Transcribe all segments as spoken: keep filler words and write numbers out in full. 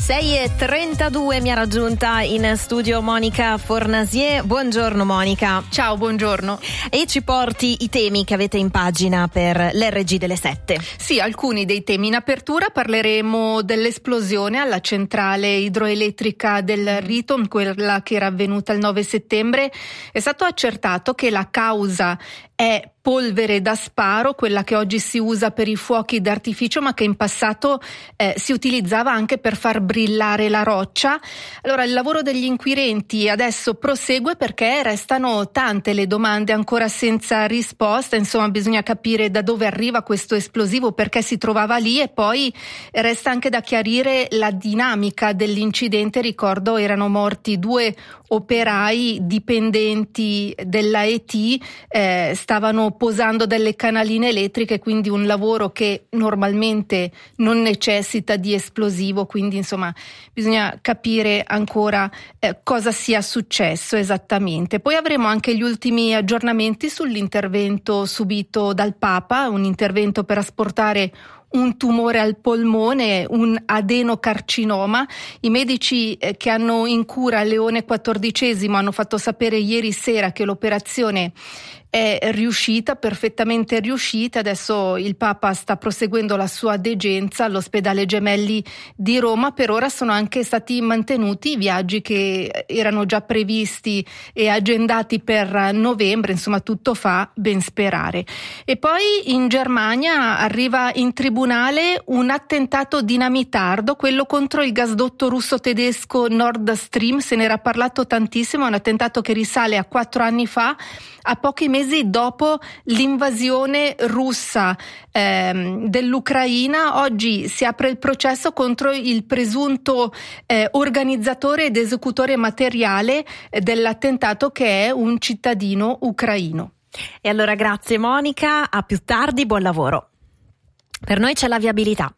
sei e trentadue mi ha raggiunta in studio Monica Fornasier. Buongiorno Monica. Ciao, buongiorno. E ci porti i temi che avete in pagina per l'R G delle sette. Sì, alcuni dei temi. In apertura parleremo dell'esplosione alla centrale idroelettrica del Riton, quella che era avvenuta il nove settembre. È stato accertato che la causa è polvere da sparo, quella che oggi si usa per i fuochi d'artificio, ma che in passato eh, si utilizzava anche per far brillare la roccia. Allora, il lavoro degli inquirenti adesso prosegue perché restano tante le domande ancora senza risposta. Insomma, bisogna capire da dove arriva questo esplosivo, perché si trovava lì, e poi resta anche da chiarire la dinamica dell'incidente. Ricordo, erano morti due operai dipendenti della E T, eh, stavano posando delle canaline elettriche, quindi un lavoro che normalmente non necessita di esplosivo, quindi insomma bisogna capire ancora eh, cosa sia successo esattamente. Poi avremo anche gli ultimi aggiornamenti sull'intervento subito dal Papa, un intervento per asportare un tumore al polmone, un adenocarcinoma. I medici eh, che hanno in cura Leone quattordicesimo hanno fatto sapere ieri sera che l'operazione è riuscita, perfettamente riuscita. Adesso il Papa sta proseguendo la sua degenza all'ospedale Gemelli di Roma. Per ora sono anche stati mantenuti i viaggi che erano già previsti e agendati per novembre. Insomma, tutto fa ben sperare. E poi in Germania arriva in tribunale un attentato dinamitardo, quello contro il gasdotto russo-tedesco Nord Stream. Se n'era parlato tantissimo, è un attentato che risale a quattro anni fa, a pochi mesi dopo l'invasione russa ehm, dell'Ucraina. Oggi si apre il processo contro il presunto eh, organizzatore ed esecutore materiale eh, dell'attentato, che è un cittadino ucraino. E allora grazie Monica, a più tardi, buon lavoro. Per noi c'è la viabilità.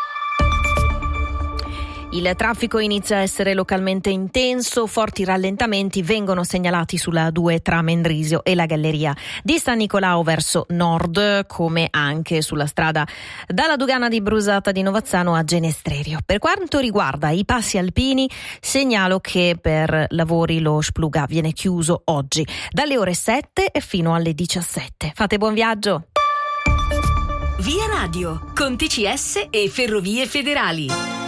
Il traffico inizia a essere localmente intenso, forti rallentamenti vengono segnalati sulla due tra Mendrisio e la Galleria di San Nicolao verso nord, come anche sulla strada dalla dogana di Brusata di Novazzano a Genestrerio. Per quanto riguarda i passi alpini, segnalo che per lavori lo Spluga viene chiuso oggi dalle ore sette e fino alle diciassette. Fate buon viaggio! Via Radio, con T C S e Ferrovie Federali.